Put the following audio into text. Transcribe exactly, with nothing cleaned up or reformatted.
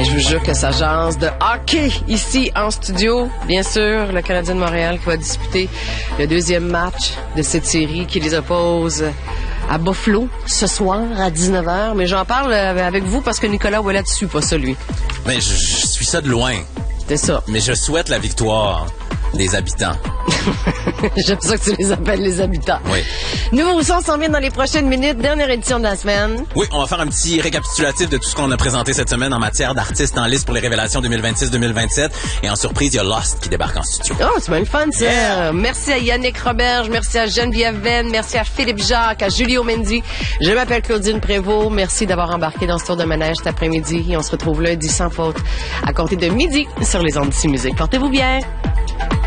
Je vous jure que ça jase de hockey ici en studio. Bien sûr, le Canadien de Montréal qui va disputer le deuxième match de cette série qui les oppose à Buffalo ce soir à dix-neuf heures. Mais j'en parle avec vous parce que Nicolas Ouellet suit pas ça, lui. Ben, je, je suis ça de loin. C'est ça. Mais je souhaite la victoire des habitants. J'aime ça que tu les appelles les habitants. Oui. Nouveau son s'en vient dans les prochaines minutes. Dernière édition de la semaine. Oui, on va faire un petit récapitulatif de tout ce qu'on a présenté cette semaine en matière d'artistes en liste pour les révélations deux mille vingt-six deux mille vingt-sept. Et en surprise, il y a Lost qui débarque en studio. Oh, c'est bien le fun, ça. Yeah. Merci à Yannick Roberge, merci à Geneviève Venn, merci à Philippe Jacques, à Julie Omendi. Je m'appelle Claudine Prévost. Merci d'avoir embarqué dans ce tour de manège cet après-midi. Et on se retrouve lundi sans faute à compter de midi sur les ondes d'ici musique. Portez-vous bien.